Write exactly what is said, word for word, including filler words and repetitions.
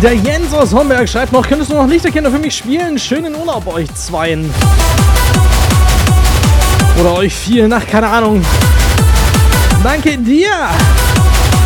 Der Jens aus Homberg schreibt noch, könntest du noch Lichterkinder für mich spielen? Schönen Urlaub euch zweien. Oder euch vielen, ach, keine Ahnung. Danke dir.